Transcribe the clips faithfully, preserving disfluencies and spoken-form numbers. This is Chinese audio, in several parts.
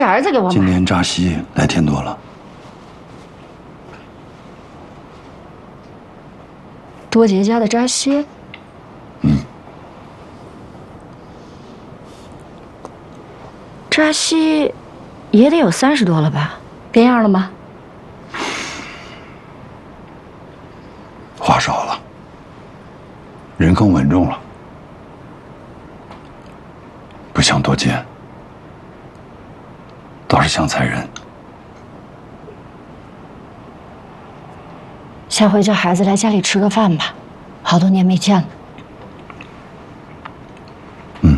儿子给我买。 今年扎西来天多了。 多杰家的扎西。 嗯。 扎西也得有三十多了吧？变样了吗？ 话少了，人更稳重了，不像多杰，倒是像才人。 下回叫孩子来家里吃个饭吧，好多年没见了。 嗯。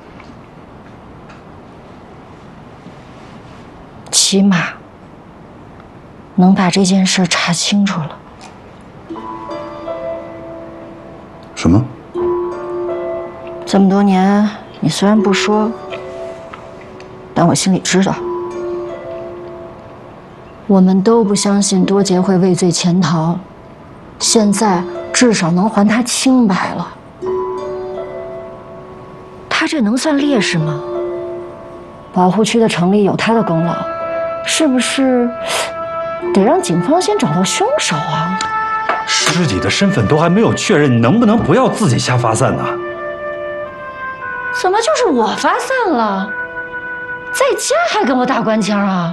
起码能把这件事查清楚了。 什么？ 这么多年，你虽然不说，但我心里知道。我们都不相信多杰会畏罪潜逃，现在至少能还他清白了。他这能算烈士吗？保护区的成立有他的功劳，是不是得让警方先找到凶手啊？ 尸体的身份都还没有确认，你能不能不要自己瞎发散呢？ 怎么就是我发散了？在家还跟我打官腔啊？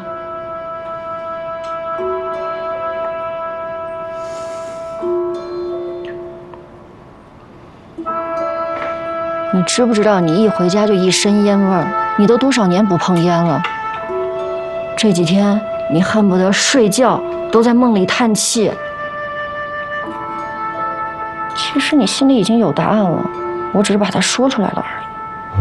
你知不知道，你一回家就一身烟味儿？你都多少年不碰烟了？这几天你恨不得睡觉都在梦里叹气。其实你心里已经有答案了，我只是把它说出来了而已。